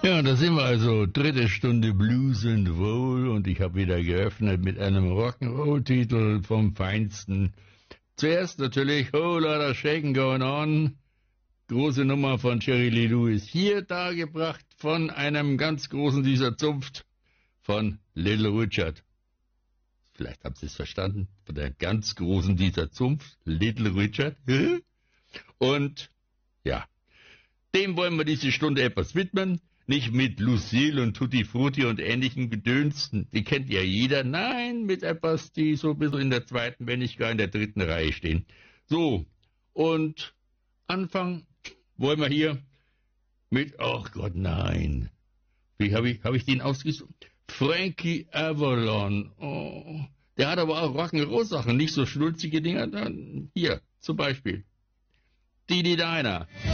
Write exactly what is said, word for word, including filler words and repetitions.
Ja, da sind wir also, dritte Stunde Blues and Roll und ich habe wieder geöffnet mit einem Rock'n'Roll-Titel vom Feinsten. Zuerst natürlich Whole Lotta Shakin' Going On, große Nummer von Jerry Lee Lewis, hier dargebracht von einem ganz großen dieser Zunft, von Little Richard. Vielleicht habt ihr es verstanden, von der ganz großen dieser Zunft, Little Richard. Und ja, dem wollen wir diese Stunde etwas widmen. Nicht mit Lucille und Tutti Frutti und ähnlichen Gedönsten, die kennt ja jeder. Nein, mit etwas, die so ein bisschen in der zweiten, wenn nicht gar in der dritten Reihe stehen. So, und Anfang wollen wir hier mit, ach Gott, nein. Wie habe ich, hab ich den ausgesucht? Frankie Avalon. Oh, der hat aber auch Rock'n'Roll-Sachen, nicht so schnulzige Dinger. Dann hier, zum Beispiel. Didi Diner.